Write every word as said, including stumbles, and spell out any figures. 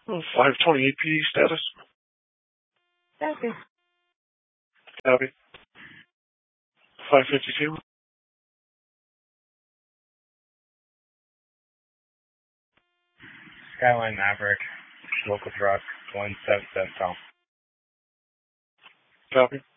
five twenty-eight P D status. Copy. Copy. five fifty-two. Skyline Maverick, local truck, one seven seven. Copy.